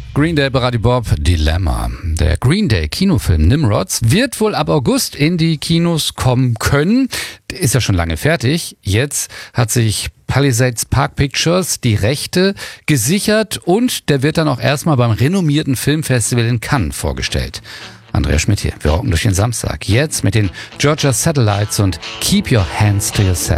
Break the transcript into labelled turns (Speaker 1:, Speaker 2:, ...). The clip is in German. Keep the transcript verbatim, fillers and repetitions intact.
Speaker 1: Green Day bei Radio Bob, Dilemma. Der Green Day Kinofilm Nimrods wird wohl ab August in die Kinos kommen können. Der ist ja schon lange fertig. Jetzt hat sich Palisades Park Pictures die Rechte gesichert und der wird dann auch erstmal beim renommierten Filmfestival in Cannes vorgestellt. Andrea Schmidt hier, wir rocken durch den Samstag. Jetzt mit den Georgia Satellites und Keep Your Hands to Yourself.